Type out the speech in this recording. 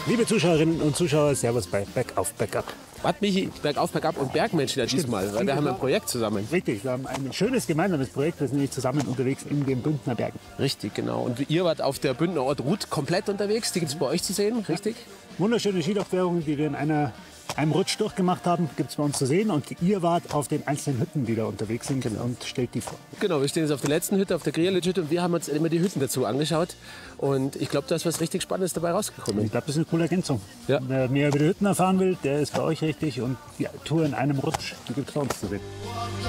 Liebe Zuschauerinnen und Zuschauer, Servus bei Bergauf, Bergab. Bad Michi, Bergauf, Bergab und Bergmensch wieder diesmal, weil wir haben ein Projekt zusammen. Richtig, wir haben ein schönes gemeinsames Projekt, wir sind nämlich zusammen unterwegs in den Bündner Bergen. Richtig, genau. Und ihr wart auf der Bündner Ort Route komplett unterwegs, die gibt es bei euch zu sehen, richtig? Wunderschöne Skidurchquerungen, die wir in einem Rutsch durchgemacht haben, gibt es bei uns zu sehen. Und ihr wart auf den einzelnen Hütten, die da unterwegs sind, und stellt die vor. Genau, wir stehen jetzt auf der letzten Hütte, auf der Grillage-Hütte, und wir haben uns immer die Hütten dazu angeschaut. Und ich glaube, da ist was richtig Spannendes dabei rausgekommen. Ich glaube, das ist eine coole Ergänzung. Ja. Wer mehr über die Hütten erfahren will, der ist bei euch richtig. Und die Tour in einem Rutsch, die gibt es bei uns zu sehen.